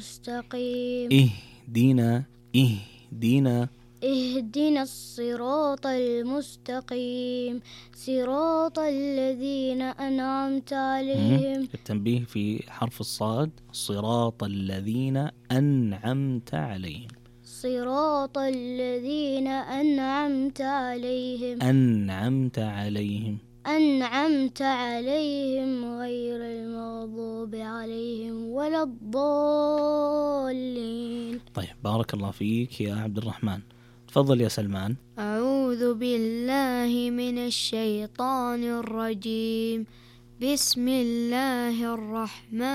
مستقيم. اهدنا الصراط المستقيم صراط الذين أنعمت عليهم. التنبيه في حرف الصاد، صراط الذين أنعمت عليهم. صراط الذين أنعمت عليهم. أنعمت عليهم غير المغضوب عليهم ولا الضالين. طيب بارك الله فيك يا عبد الرحمن. تفضل يا سلمان. أعوذ بالله من الشيطان الرجيم. بسم الله الرحمن